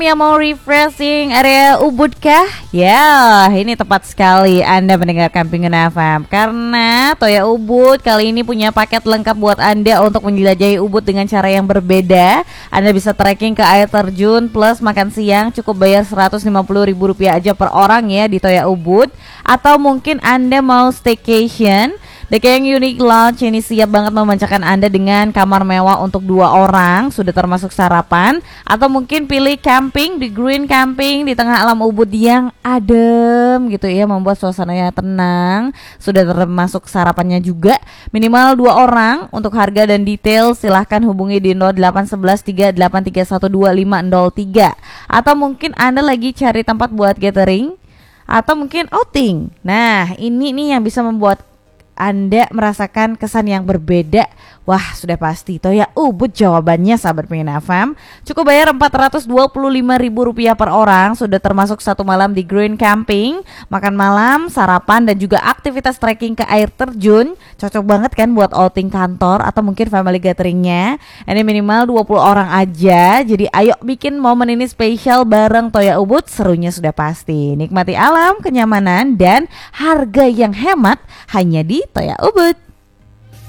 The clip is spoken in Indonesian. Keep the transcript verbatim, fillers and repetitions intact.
Yang mau refreshing area Ubud kah? Ya, ini tepat sekali Anda mendengarkan Pengen F M. Karena Toya Ubud kali ini punya paket lengkap buat Anda untuk menjelajahi Ubud dengan cara yang berbeda. Anda bisa trekking ke air terjun plus makan siang, cukup bayar seratus lima puluh ribu rupiah aja per orang ya di Toya Ubud. Atau mungkin Anda mau staycation, The Keng Unique Lodge ini siap banget memanjakan Anda dengan kamar mewah untuk dua orang, sudah termasuk sarapan. Atau mungkin pilih camping di Green Camping di tengah alam Ubud yang adem gitu ya, membuat suasananya tenang, sudah termasuk sarapannya juga. Minimal dua orang. Untuk harga dan detail silahkan hubungi di nol delapan satu satu tiga delapan tiga satu dua lima nol tiga. Atau mungkin Anda lagi cari tempat buat gathering atau mungkin outing. Nah ini nih yang bisa membuat Anda merasakan kesan yang berbeda. Wah sudah pasti Toya Ubud jawabannya, sahabat Pengen F M. Cukup bayar empat ratus dua puluh lima ribu rupiah per orang, sudah termasuk satu malam di Green Camping, makan malam, sarapan dan juga aktivitas trekking ke air terjun. Cocok banget kan buat outing kantor atau mungkin family gatheringnya. Ini minimal dua puluh orang aja. Jadi ayo bikin momen ini spesial bareng Toya Ubud. Serunya sudah pasti. Nikmati alam, kenyamanan dan harga yang hemat hanya di Toya Ubud.